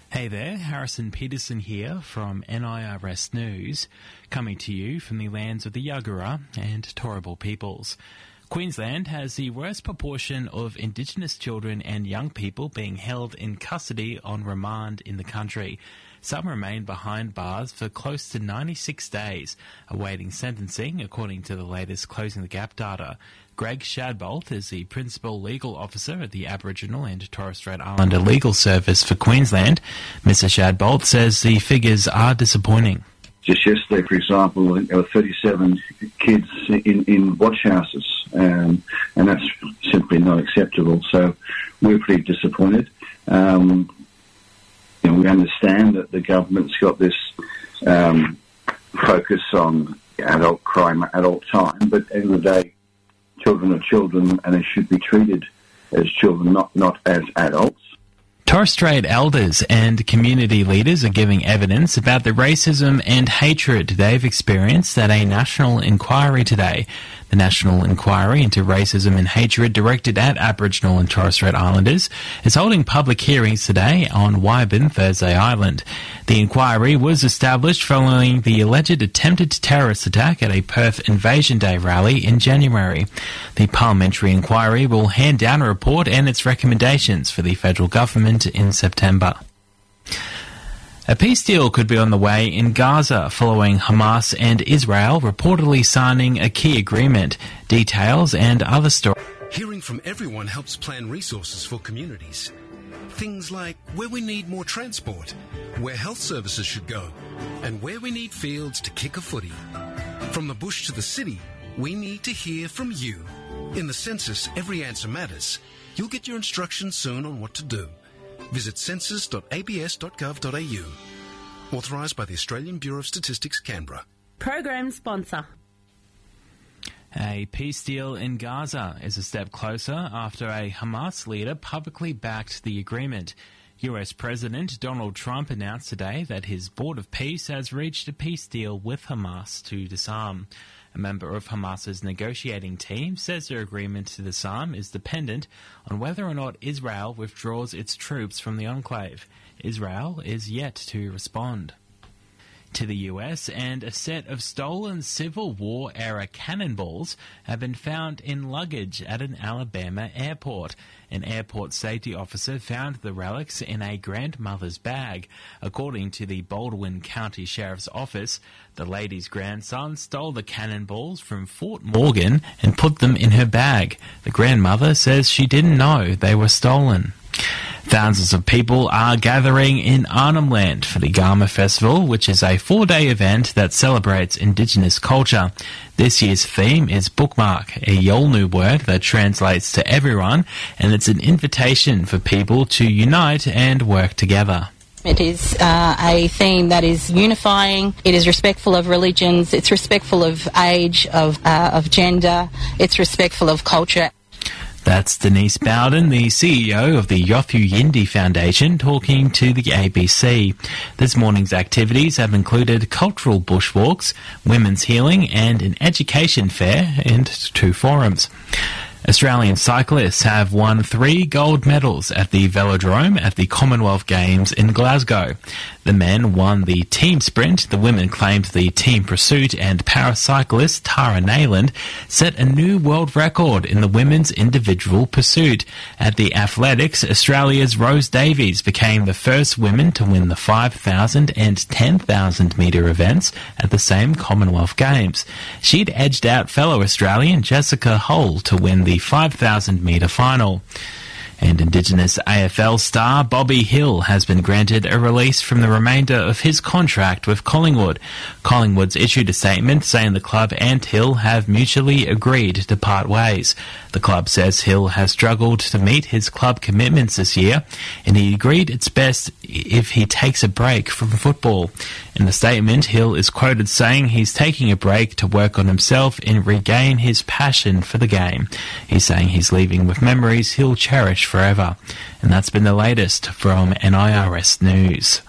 Hey there, Harrison Peterson here from NIRS News, coming to you from the lands of the Yagara and Turrbal peoples. Queensland has the worst proportion of Indigenous children and young people being held in custody on remand in the country. Some remain behind bars for close to 96 days, awaiting sentencing, according to the latest Closing the Gap data. Greg Shadbolt is the Principal Legal Officer at the Aboriginal and Torres Strait Islander Legal Service for Queensland. Mr Shadbolt says the figures are disappointing. Just yesterday, for example, there were 37 kids in watch houses, and that's simply not acceptable. So we're pretty disappointed. We understand that the government's got this focus on adult crime at all time, but at the end of the day, children are children and they should be treated as children, not as adults. Torres Strait elders and community leaders are giving evidence about the racism and hatred they've experienced at a national inquiry today. The National Inquiry into Racism and Hatred directed at Aboriginal and Torres Strait Islanders is holding public hearings today on Wyburn, Thursday Island. The inquiry was established following the alleged attempted terrorist attack at a Perth Invasion Day rally in January. The parliamentary inquiry will hand down a report and its recommendations for the federal government in September. A peace deal could be on the way in Gaza following Hamas and Israel reportedly signing a key agreement. Details and other stories. Hearing from everyone helps plan resources for communities. Things like where we need more transport, where health services should go, and where we need fields to kick a footy. From the bush to the city, we need to hear from you. In the census, every answer matters. You'll get your instructions soon on what to do. Visit census.abs.gov.au. Authorised by the Australian Bureau of Statistics, Canberra. Program sponsor. A peace deal in Gaza is a step closer after a Hamas leader publicly backed the agreement. US President Donald Trump announced today that his Board of Peace has reached a peace deal with Hamas to disarm. A member of Hamas's negotiating team says their agreement to disarm is dependent on whether or not Israel withdraws its troops from the enclave. Israel is yet to respond. To the US, and a set of stolen Civil War-era cannonballs have been found in luggage at an Alabama airport. An airport safety officer found the relics in a grandmother's bag. According to the Baldwin County Sheriff's Office, the lady's grandson stole the cannonballs from Fort Morgan and put them in her bag. The grandmother says she didn't know they were stolen. Thousands of people are gathering in Arnhem Land for the Garma Festival, which is a 4-day event that celebrates Indigenous culture. This year's theme is Bookmark, a Yolngu word that translates to everyone, and it's an invitation for people to unite and work together. It is a theme that is unifying. It is respectful of religions. It's respectful of age, of gender. It's respectful of culture. That's Denise Bowden, the CEO of the Yothu Yindi Foundation, talking to the ABC. This morning's activities have included cultural bushwalks, women's healing and an education fair and 2 forums. Australian cyclists have won 3 gold medals at the Velodrome at the Commonwealth Games in Glasgow. The men won the team sprint, the women claimed the team pursuit, and paracyclist Tara Nayland set a new world record in the women's individual pursuit. At the athletics, Australia's Rose Davies became the first woman to win the 5,000 and 10,000 metre events at the same Commonwealth Games. She'd edged out fellow Australian Jessica Hull to win the 5,000 metre final. And Indigenous AFL star Bobby Hill has been granted a release from the remainder of his contract with Collingwood. Collingwood's issued a statement saying the club and Hill have mutually agreed to part ways. The club says Hill has struggled to meet his club commitments this year, and he agreed it's best if he takes a break from football. In the statement, Hill is quoted saying he's taking a break to work on himself and regain his passion for the game. He's saying he's leaving with memories he'll cherish forever. And that's been the latest from NIRS News.